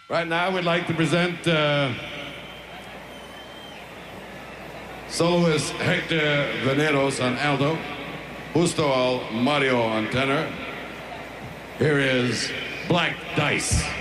Right now, we'd like to present soloist Hector Veneros on alto, Justo Mario on tenor. Here is Black Dice.